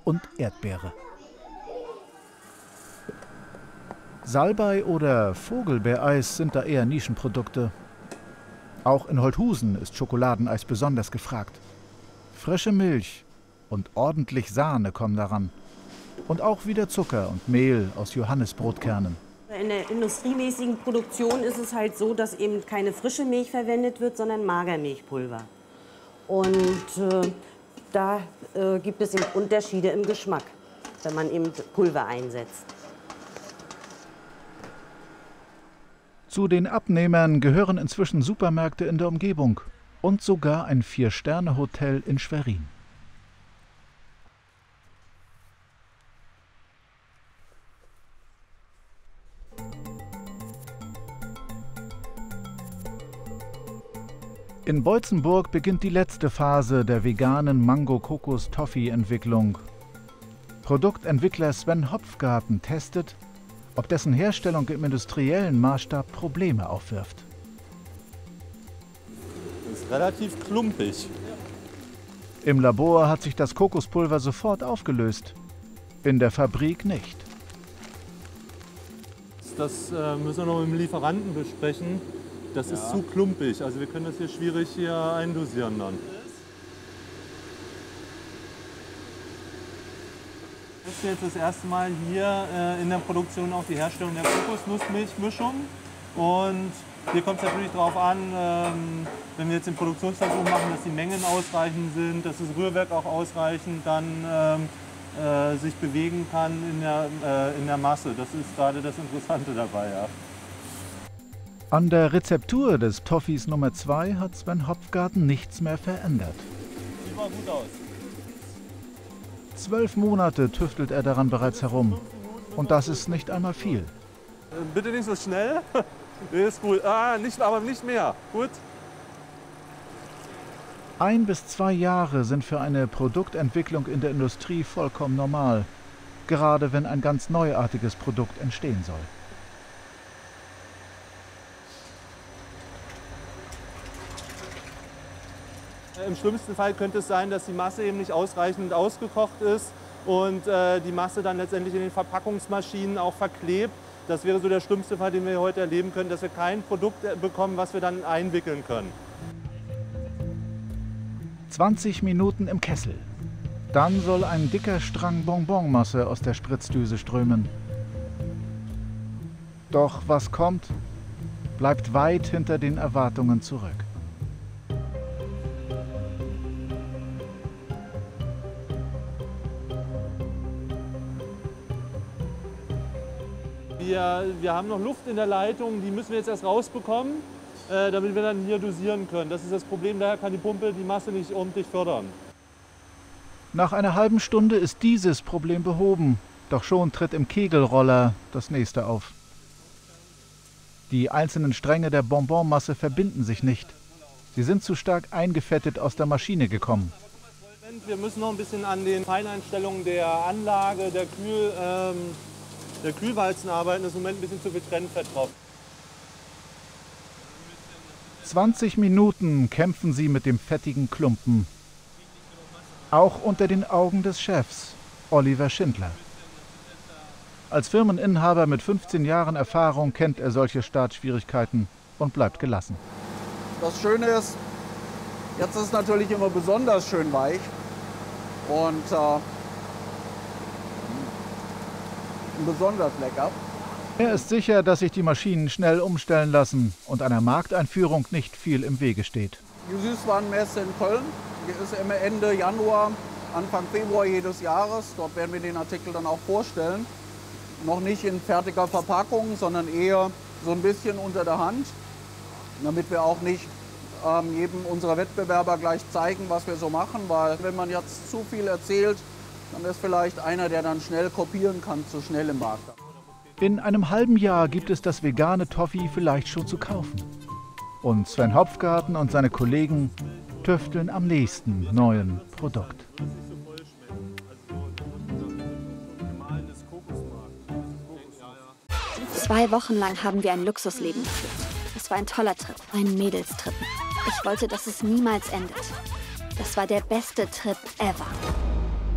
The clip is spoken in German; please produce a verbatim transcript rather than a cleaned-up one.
und Erdbeere. Salbei oder Vogelbeereis sind da eher Nischenprodukte. Auch in Holthusen ist Schokoladeneis besonders gefragt. Frische Milch und ordentlich Sahne kommen daran. Und auch wieder Zucker und Mehl aus Johannisbrotkernen. In der industriemäßigen Produktion ist es halt so, dass eben keine frische Milch verwendet wird, sondern Magermilchpulver. Und äh, da äh, gibt es eben Unterschiede im Geschmack, wenn man eben Pulver einsetzt. Zu den Abnehmern gehören inzwischen Supermärkte in der Umgebung und sogar ein Vier-Sterne-Hotel in Schwerin. In Boitzenburg beginnt die letzte Phase der veganen Mango-Kokos-Toffee-Entwicklung. Produktentwickler Sven Hopfgarten testet, ob dessen Herstellung im industriellen Maßstab Probleme aufwirft. Das ist relativ klumpig. Im Labor hat sich das Kokospulver sofort aufgelöst, in der Fabrik nicht. Das äh, müssen wir noch mit dem Lieferanten besprechen. Das ja. ist zu klumpig, also wir können das hier schwierig hier eindosieren dann. Das ist jetzt das erste Mal hier äh, in der Produktion auch die Herstellung der Kokosnussmilchmischung. Und hier kommt es natürlich darauf an, ähm, wenn wir jetzt den Produktionsversuch machen, dass die Mengen ausreichend sind, dass das Rührwerk auch ausreichend dann ähm, äh, sich bewegen kann in der, äh, in der Masse. Das ist gerade das Interessante dabei. Ja. An der Rezeptur des Toffees Nummer zwei hat Sven Hopfgarten nichts mehr verändert. Sieht mal gut aus. Zwölf Monate tüftelt er daran bereits herum. Und das ist nicht einmal viel. Bitte nicht so schnell. Nee, ist gut. Ah, nicht, aber nicht mehr. Gut. Ein bis zwei Jahre sind für eine Produktentwicklung in der Industrie vollkommen normal. Gerade wenn ein ganz neuartiges Produkt entstehen soll. Im schlimmsten Fall könnte es sein, dass die Masse eben nicht ausreichend ausgekocht ist und äh, die Masse dann letztendlich in den Verpackungsmaschinen auch verklebt. Das wäre so der schlimmste Fall, den wir heute erleben können, dass wir kein Produkt bekommen, was wir dann einwickeln können. zwanzig Minuten im Kessel. Dann soll ein dicker Strang Bonbonmasse aus der Spritzdüse strömen. Doch was kommt, bleibt weit hinter den Erwartungen zurück. Wir, wir haben noch Luft in der Leitung, die müssen wir jetzt erst rausbekommen, äh, damit wir dann hier dosieren können. Das ist das Problem, daher kann die Pumpe die Masse nicht ordentlich fördern. Nach einer halben Stunde ist dieses Problem behoben, doch schon tritt im Kegelroller das nächste auf. Die einzelnen Stränge der Bonbonmasse verbinden sich nicht. Sie sind zu stark eingefettet aus der Maschine gekommen. Wir müssen noch ein bisschen an den Feineinstellungen der Anlage, der Kühl... Ähm, Der Kühlwalzen arbeiten, ist im Moment ein bisschen zu viel Trennfett drauf. zwanzig Minuten kämpfen sie mit dem fettigen Klumpen. Auch unter den Augen des Chefs, Oliver Schindler. Als Firmeninhaber mit fünfzehn Jahren Erfahrung kennt er solche Startschwierigkeiten und bleibt gelassen. Das Schöne ist, jetzt ist es natürlich immer besonders schön weich. Und äh, besonders lecker. Er ist sicher, dass sich die Maschinen schnell umstellen lassen und einer Markteinführung nicht viel im Wege steht. Die Süßwarenmesse in Köln, die ist immer Ende Januar, Anfang Februar jedes Jahres. Dort werden wir den Artikel dann auch vorstellen. Noch nicht in fertiger Verpackung, sondern eher so ein bisschen unter der Hand, damit wir auch nicht ähm, jedem unserer Wettbewerber gleich zeigen, was wir so machen, weil wenn man jetzt zu viel erzählt, dann ist vielleicht einer, der dann schnell kopieren kann, zu schnell im Markt. In einem halben Jahr gibt es das vegane Toffee vielleicht schon zu kaufen. Und Sven Hopfgarten und seine Kollegen tüfteln am nächsten neuen Produkt. Zwei Wochen lang haben wir ein Luxusleben geführt. Es war ein toller Trip, ein Mädelstrip. Ich wollte, dass es niemals endet. Das war der beste Trip ever.